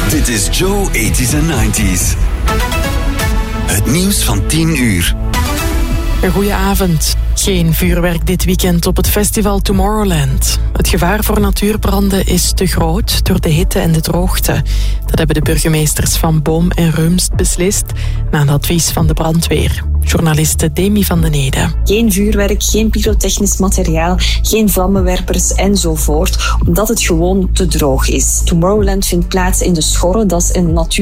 Dit is Joe 80s en 90s. Het nieuws van 10 uur. Een goeie avond. Geen vuurwerk dit weekend op het festival Tomorrowland. Het gevaar voor natuurbranden is te groot door de hitte en de droogte. Dat hebben de burgemeesters van Boom en Rumst beslist na een advies van de brandweer. Journaliste Demi van den Ede. Geen vuurwerk, geen pyrotechnisch materiaal, geen vlammenwerpers enzovoort, omdat het gewoon te droog is. Tomorrowland vindt plaats in de Schorre, dat is een natuur